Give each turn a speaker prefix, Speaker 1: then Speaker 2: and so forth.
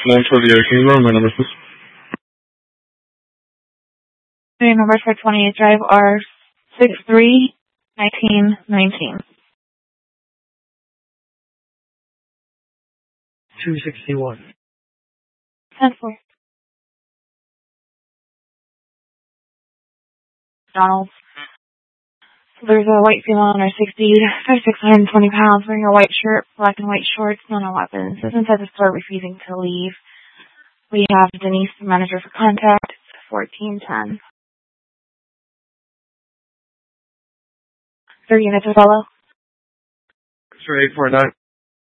Speaker 1: 928, can you learn my number, please?
Speaker 2: The numbers for 28 Drive are 631919.
Speaker 3: 261.
Speaker 2: 10-4. Donald. So there's a white female under 60, 620 pounds, wearing a white shirt, black and white shorts, no weapons. Is inside the store refusing to leave. We have Denise, the manager for contact, 1410. 3 units to follow.
Speaker 3: Sir 849.